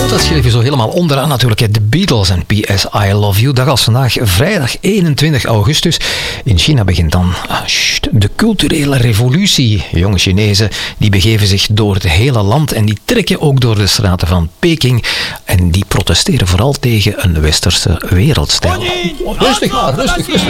Dat schreef je zo helemaal onderaan natuurlijk. De Beatles en P.S. I Love You. Dag als vandaag, vrijdag 21 augustus. In China begint dan de culturele revolutie. Jonge Chinezen die begeven zich door het hele land en die trekken ook door de straten van Peking. En die protesteren vooral tegen een westerse wereldstijl. Rustig maar, rustig.